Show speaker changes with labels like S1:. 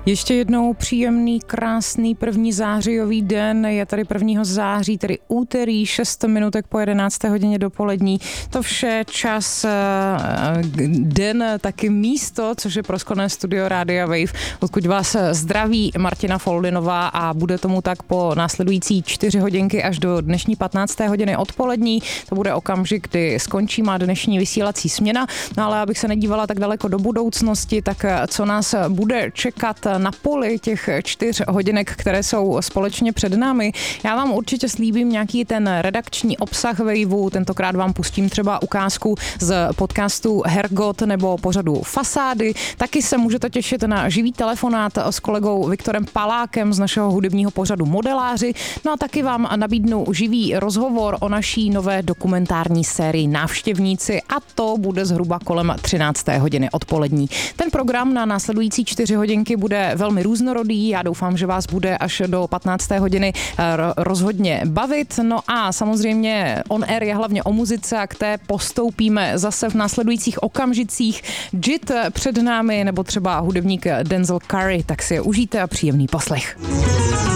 S1: Ještě jednou příjemný, krásný 1. zářijový den. Je tady 1. září, tedy úterý, 6 minutek po 11. hodině dopolední. To vše čas, den, taky místo, což je prosklené studio Rádia Wave, odkud vás zdraví Martina Foldinová a bude tomu tak po následující 4 hodinky až do dnešní 15. hodiny odpolední. To bude okamžik, kdy skončí má dnešní vysílací směna. No ale abych se nedívala tak daleko do budoucnosti, tak co nás bude čekat na poli těch 4 hodinek, které jsou společně před námi. Já vám určitě slíbím nějaký ten redakční obsah Waveu, tentokrát vám pustím třeba ukázku z podcastu Hergot nebo pořadu Fasády. Taky se můžete těšit na živý telefonát s kolegou Viktorem Palákem z našeho hudebního pořadu Modeláři. No a taky vám nabídnu živý rozhovor o naší nové dokumentární sérii Návštěvníci a to bude zhruba kolem 13. hodiny odpolední. Ten program na následující 4 hodinky bude velmi různorodý. Já doufám, že vás bude až do 15. hodiny rozhodně bavit. No a samozřejmě on air je hlavně o muzice a k té postoupíme zase v následujících okamžicích. JIT před námi nebo třeba hudebník Denzel Curry, tak si je užijte a příjemný poslech.